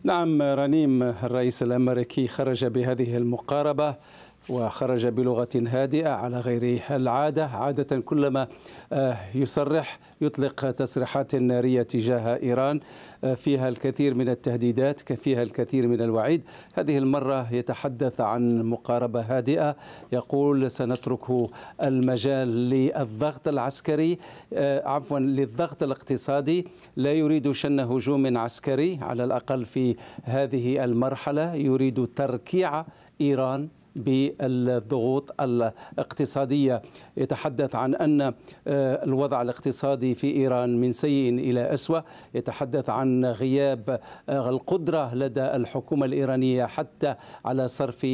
نعم رنيم، الرئيس الأمريكي خرج بهذه المقاربة وخرج بلغة هادئة على غير العادة. عادة كلما يصرح يطلق تصريحات نارية تجاه إيران فيها الكثير من التهديدات، فيها الكثير من الوعيد. هذه المرة يتحدث عن مقاربة هادئة، يقول سنترك المجال للضغط العسكري، للضغط الاقتصادي. لا يريد شن هجوم عسكري على الأقل في هذه المرحلة، يريد تركيع إيران بالضغوط الاقتصادية. يتحدث عن أن الوضع الاقتصادي في إيران من سيء إلى أسوأ، يتحدث عن غياب القدرة لدى الحكومة الإيرانية حتى على صرف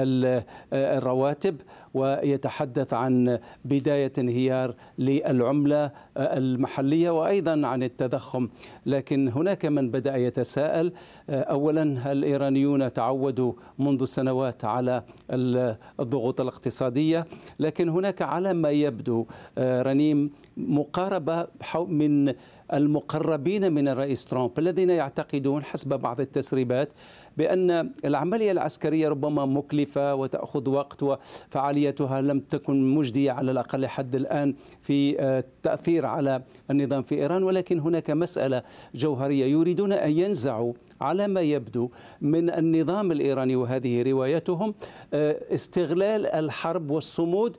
الرواتب، ويتحدث عن بداية انهيار للعملة المحلية وأيضا عن التضخم. لكن هناك من بدأ يتساءل. أولا، الإيرانيون تعودوا منذ سنوات على الضغوط الاقتصادية، لكن هناك على ما يبدو رنيم مقاربة من المقربين من الرئيس ترامب الذين يعتقدون حسب بعض التسريبات بأن العملية العسكرية ربما مكلفة وتأخذ وقت وفعاليتها لم تكن مجدية على الأقل حد الآن في التأثير على النظام في إيران، ولكن هناك مسألة جوهرية. يريدون أن ينزعوا على ما يبدو من النظام الإيراني، وهذه روايتهم، استغلال الحرب والصمود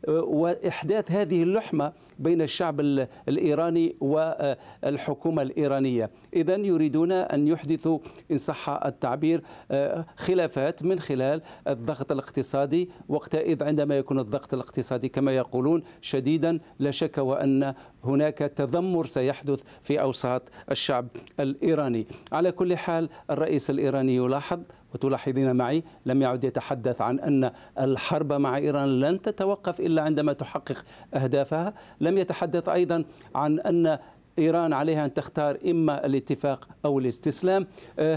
وإحداث هذه اللحمة بين الشعب الإيراني والحكومة الإيرانية. إذن يريدون أن يحدثوا إن صح التعبير خلافات من خلال الضغط الاقتصادي. وقتئذ عندما يكون الضغط الاقتصادي كما يقولون شديدا، لا شك وأن هناك تذمر سيحدث في أوساط الشعب الإيراني. على كل حال، الرئيس الإيراني يلاحظ وتلاحظين معي لم يعد يتحدث عن أن الحرب مع إيران لن تتوقف إلا عندما تحقق أهدافها. لم يتحدث أيضا عن أن إيران عليها أن تختار إما الاتفاق أو الاستسلام.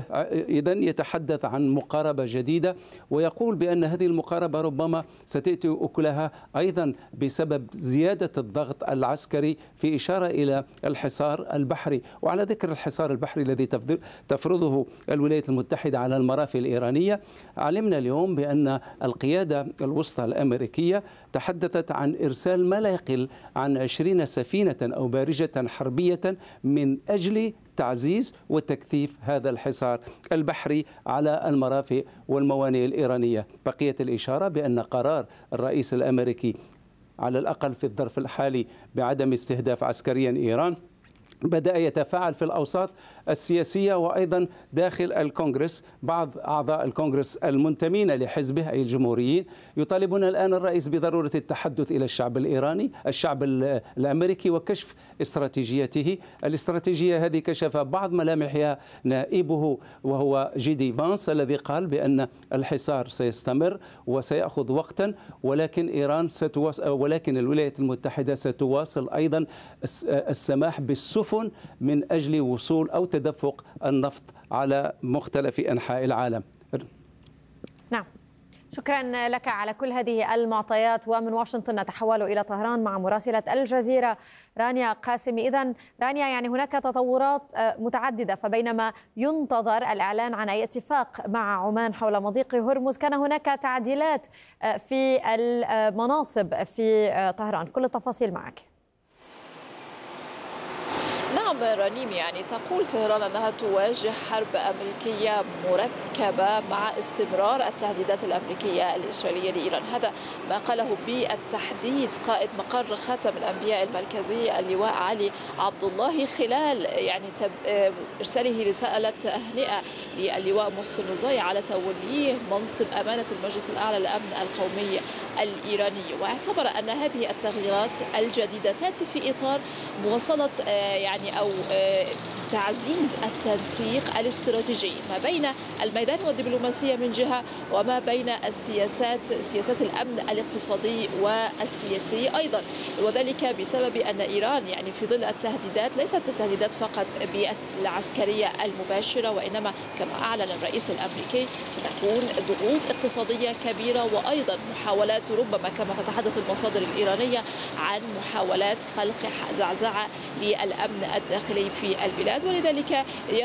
إذن يتحدث عن مقاربة جديدة، ويقول بأن هذه المقاربة ربما ستأتي أكلها أيضا بسبب زيادة الضغط العسكري، في إشارة إلى الحصار البحري. وعلى ذكر الحصار البحري الذي تفرضه الولايات المتحدة على المرافق الإيرانية، علمنا اليوم بأن القيادة الوسطى الأمريكية تحدثت عن إرسال ما لا يقل عن 20 سفينة أو بارجة حربية من أجل تعزيز وتكثيف هذا الحصار البحري على المرافق والموانئ الإيرانية. بقية الإشارة بأن قرار الرئيس الأمريكي على الأقل في الظرف الحالي بعدم استهداف عسكريا إيران بدأ يتفاعل في الأوساط السياسية وأيضا داخل الكونغرس. بعض أعضاء الكونغرس المنتمين لحزبه أي الجمهوريين يطالبون الآن الرئيس بضرورة التحدث إلى الشعب الإيراني، الشعب الأمريكي، وكشف استراتيجيته. الاستراتيجية هذه كشف بعض ملامحها نائبه وهو جيدي فانس، الذي قال بأن الحصار سيستمر وسيأخذ وقتا، ولكن الولايات المتحدة ستواصل أيضا السماح بالسفن من أجل وصول أو تدفق النفط على مختلف أنحاء العالم. نعم، شكرا لك على كل هذه المعطيات. ومن واشنطن نتحول إلى طهران مع مراسلة الجزيرة رانيا قاسمي. إذن رانيا، يعني هناك تطورات متعددة، فبينما ينتظر الإعلان عن أي اتفاق مع عمان حول مضيق هرمز، كان هناك تعديلات في المناصب في طهران. كل التفاصيل معك. نعم رنيم، يعني تقول طهران أنها تواجه حرب أمريكية مركبة مع استمرار التهديدات الأمريكية الإسرائيلية لإيران. هذا ما قاله بالتحديد قائد مقر خاتم الأنبياء المركزي اللواء علي عبد الله خلال إرساله رسالة تهنئة للواء محسن رضاي على توليه منصب أمانة المجلس الأعلى للأمن القومي الإيراني. واعتبر أن هذه التغييرات الجديدة تأتي في إطار مواصلة أو تعزيز التنسيق الاستراتيجي ما بين الميدان والدبلوماسية من جهة، وما بين سياسات الأمن الاقتصادي والسياسي أيضا، وذلك بسبب أن إيران في ظل التهديدات ليست التهديدات فقط بالعسكرية المباشرة، وإنما كما أعلن الرئيس الأمريكي ستكون ضغوط اقتصادية كبيرة، وأيضا محاولات ربما كما تتحدث المصادر الإيرانية عن محاولات خلق زعزعة للأمن الداخلي في البلاد. ولذلك